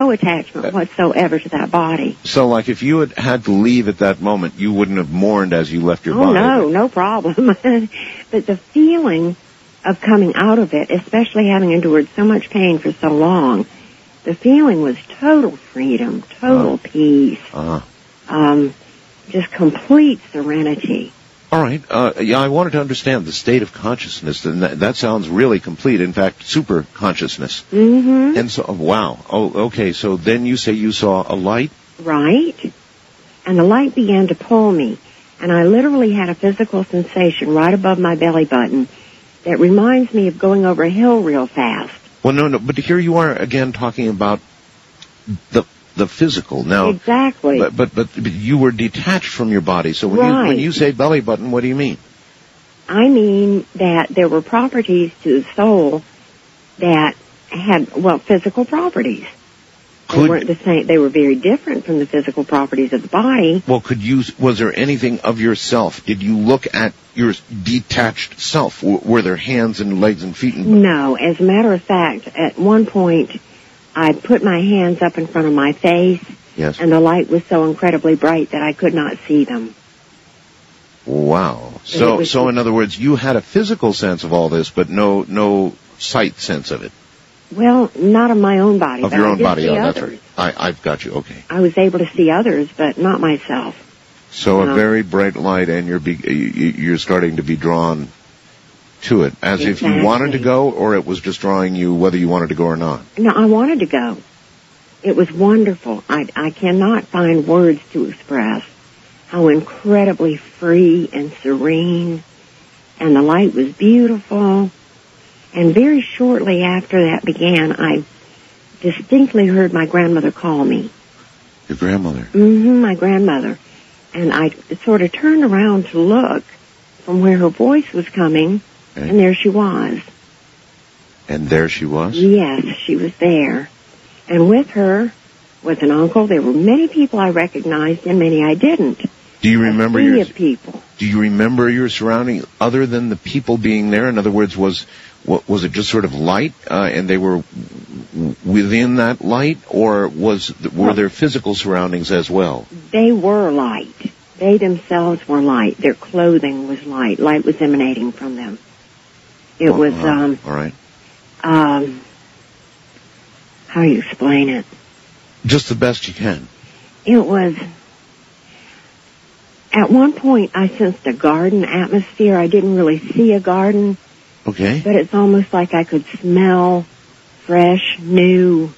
no attachment whatsoever to that body. So, like, if you had to leave at that moment, you wouldn't have mourned as you left your body? Oh, no problem. But the feeling of coming out of it, especially having endured so much pain for so long, the feeling was total freedom, total peace, just complete serenity. All right. Yeah, I wanted to understand the state of consciousness, and that sounds really complete. In fact, super consciousness. Mm-hmm. And so, wow. Oh, okay. So then you say you saw a light? Right. And the light began to pull me, and I literally had a physical sensation right above my belly button that reminds me of going over a hill real fast. Well, no, but here you are again talking about the physical now. Exactly. But you were detached from your body. So when you say belly button, what do you mean? I mean that there were properties to the soul that had, physical properties. They weren't the same. They were very different from the physical properties of the body. Well, was there anything of yourself? Did you look at your detached self? Were there hands and legs and feet? No. As a matter of fact, at one point, I put my hands up in front of my face, yes, and the light was so incredibly bright that I could not see them. Wow. So in other words, you had a physical sense of all this, but no sight sense of it. Well, not of my own body. Of your own body, that's right. I've got you, okay. I was able to see others, but not myself. So a very bright light, and you're starting to be drawn to it, as if you wanted to go, or it was just drawing you whether you wanted to go or not? No, I wanted to go. It was wonderful. I cannot find words to express how incredibly free and serene, and the light was beautiful. And very shortly after that began, I distinctly heard my grandmother call me. Your grandmother? Mm-hmm, my grandmother. And I sort of turned around to look from where her voice was coming, and there she was. And there she was? Yes, she was there. And with her was an uncle. There were many people I recognized and many I didn't. Do you remember people? Do you remember your surroundings other than the people being there? In other words, was it just sort of light, and they were within that light, or were there physical surroundings as well? They were light. They themselves were light. Their clothing was light. Light was emanating from them. It was, all right. How do you explain it? Just the best you can. It was, at one point I sensed a garden atmosphere. I didn't really see a garden. Okay. But it's almost like I could smell fresh, new,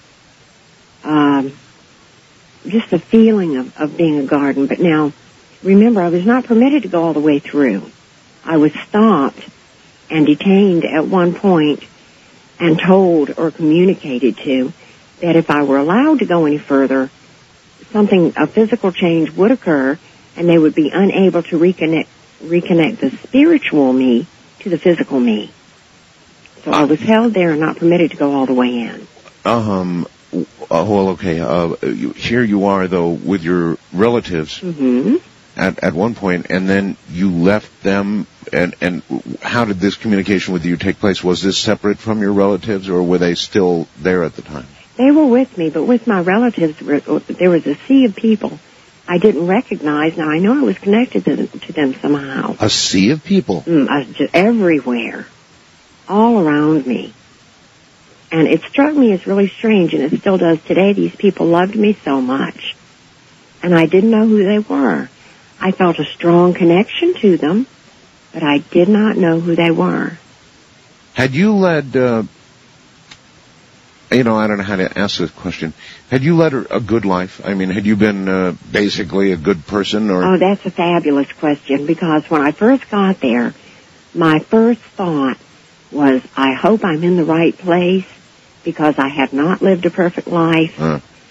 just the feeling of being a garden. But now, remember, I was not permitted to go all the way through. I was stopped and detained at one point and told or communicated to that if I were allowed to go any further, a physical change would occur, and they would be unable to reconnect the spiritual me to the physical me. So I was held there and not permitted to go all the way in. Well, okay. Here you are, though, with your relatives at one point, and then you left them, and how did this communication with you take place? Was this separate from your relatives, or were they still there at the time? They were with me, but with my relatives, there was a sea of people I didn't recognize. Now, I know I was connected to them somehow. A sea of people? Just everywhere. All around me. And it struck me as really strange, and it still does today. These people loved me so much. And I didn't know who they were. I felt a strong connection to them, but I did not know who they were. Had you led, I don't know how to ask this question. Had you led a good life? I mean, had you been basically a good person? Or? Oh, that's a fabulous question, because when I first got there, my first thought was, I hope I'm in the right place, because I have not lived a perfect life.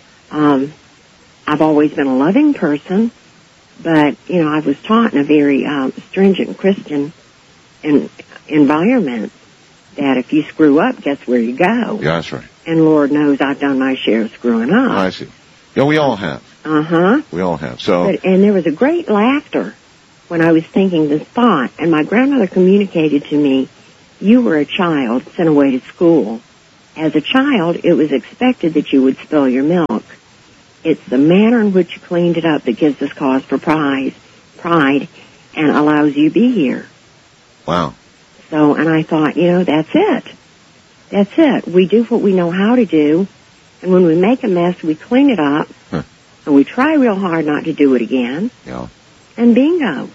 I've always been a loving person, but, I was taught in a very stringent Christian environment that if you screw up, guess where you go? Yeah, that's right. And Lord knows I've done my share of screwing up. Oh, I see. Yeah, we all have. We all have. And there was a great laughter when I was thinking this thought, and my grandmother communicated to me, you were a child sent away to school, As a child, it was expected that you would spill your milk. It's the manner in which you cleaned it up that gives us cause for pride, and allows you to be here. Wow. So, and I thought, that's it. That's it. We do what we know how to do, and when we make a mess, we clean it up, and we try real hard not to do it again. Yeah. And bingo.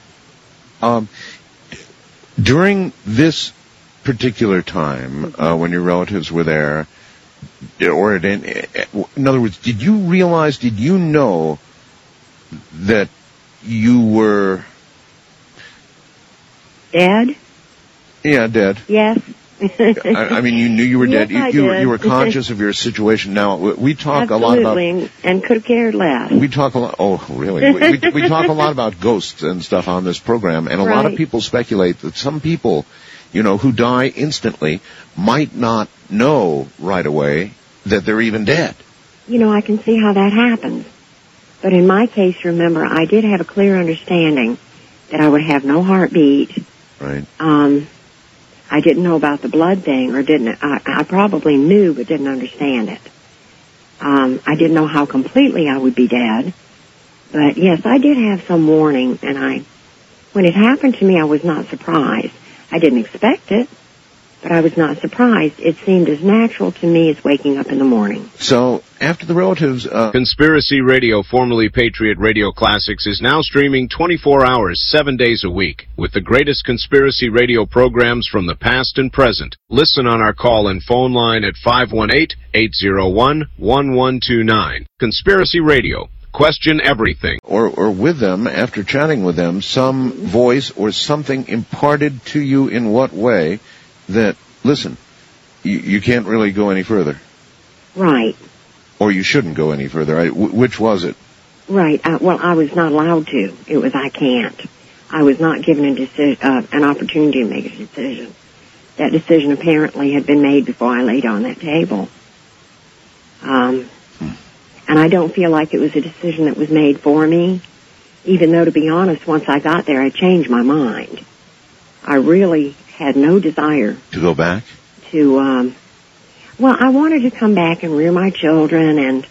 During this particular time, when your relatives were there, or in other words, did you know that you were dead? Yeah, dead. Yes. I mean, you knew you were dead. Yes, You were conscious of your situation. Now, we talk Absolutely, a lot about, and could have cared less. We talk a lot. Oh, really? we talk a lot about ghosts and stuff on this program, and a lot of people speculate that some people, who die instantly, might not know right away that they're even dead. I can see how that happens. But in my case, remember, I did have a clear understanding that I would have no heartbeat. Right. I didn't know about the blood thing, or I probably knew but didn't understand it. I didn't know how completely I would be dead. But yes, I did have some warning, and when it happened to me, I was not surprised. I didn't expect it, but I was not surprised. It seemed as natural to me as waking up in the morning. So, after the relatives... Conspiracy Radio, formerly Patriot Radio Classics, is now streaming 24 hours, 7 days a week, with the greatest conspiracy radio programs from the past and present. Listen on our call and phone line at 518-801-1129. Conspiracy Radio. Question everything. Or with them, after chatting with them, some voice or something imparted to you in what way that, listen, you can't really go any further. Right. Or you shouldn't go any further. Which was it? Right. Well, I was not allowed to. It was I can't. I was not given an opportunity to make a decision. That decision apparently had been made before I laid on that table. And I don't feel like it was a decision that was made for me, even though, to be honest, once I got there, I changed my mind. I really had no desire to go back. I wanted to come back and rear my children and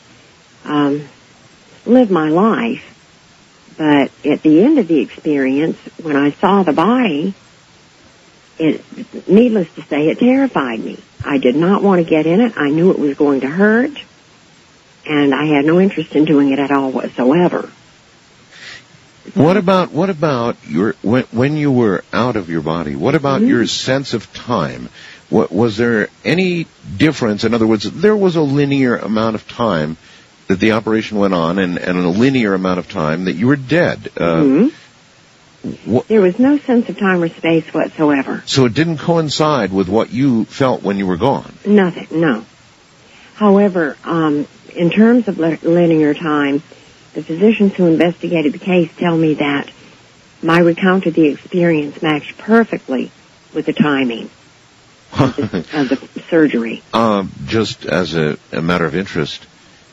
live my life. But at the end of the experience, when I saw the body, needless to say, it terrified me. I did not want to get in it. I knew it was going to hurt, and I had no interest in doing it at all whatsoever. What about when you were out of your body? What about your sense of time? Was there any difference? In other words, there was a linear amount of time that the operation went on, and a linear amount of time that you were dead. There was no sense of time or space whatsoever. So it didn't coincide with what you felt when you were gone? Nothing, no. However, in terms of linear time, the physicians who investigated the case tell me that my recount of the experience matched perfectly with the timing of the surgery. Just as a matter of interest,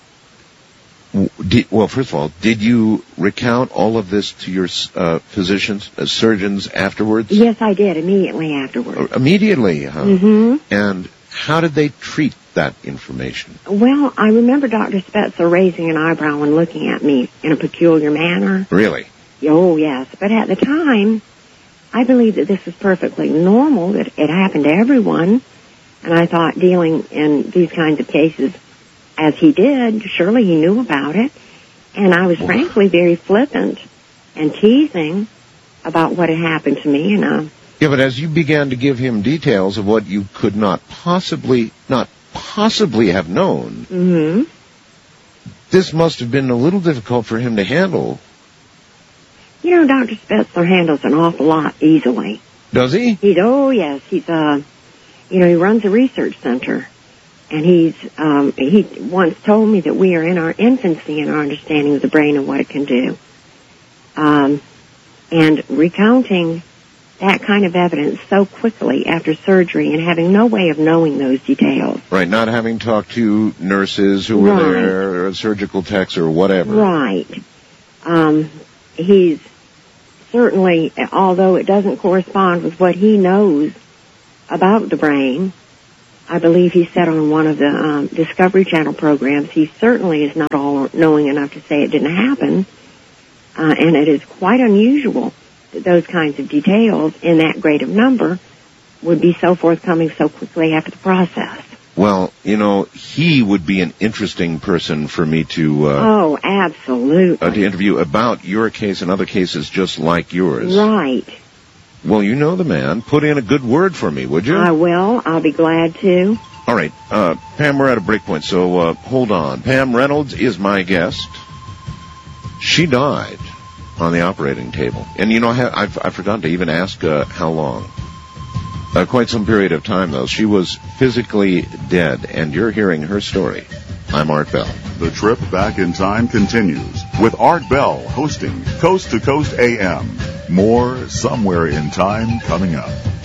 first of all, did you recount all of this to your physicians, surgeons afterwards? Yes, I did, immediately afterwards. Immediately, huh? Mm-hmm. And how did they treat that information? Well, I remember Dr. Spetzer raising an eyebrow and looking at me in a peculiar manner. Really? Oh, yes. But at the time, I believed that this was perfectly normal, that it happened to everyone. And I thought, dealing in these kinds of cases as he did, surely he knew about it. And I was frankly very flippant and teasing about what had happened to me. And yeah, but as you began to give him details of what you could not possibly have known, this must have been a little difficult for him to handle. Dr. Spetzer handles an awful lot easily. Does he? Oh, yes. He's, he runs a research center. And he once told me that we are in our infancy in our understanding of the brain and what it can do. And recounting that kind of evidence so quickly after surgery and having no way of knowing those details. Right, not having talked to nurses who were there, or surgical techs or whatever. Right. He's certainly, although it doesn't correspond with what he knows about the brain, I believe he said on one of the Discovery Channel programs, he certainly is not all-knowing enough to say it didn't happen, and it is quite unusual that those kinds of details in that great of number would be so forthcoming so quickly after the process. Well, he would be an interesting person for me to... oh, absolutely. To interview about your case and other cases just like yours. Right. Well, you know the man. Put in a good word for me, would you? I will. I'll be glad to. All right. Pam, we're at a break point, so hold on. Pam Reynolds is my guest. She died on the operating table. And, I forgot to even ask how long. Quite some period of time, though. She was physically dead, and you're hearing her story. I'm Art Bell. The trip back in time continues with Art Bell hosting Coast to Coast AM. More Somewhere in Time coming up.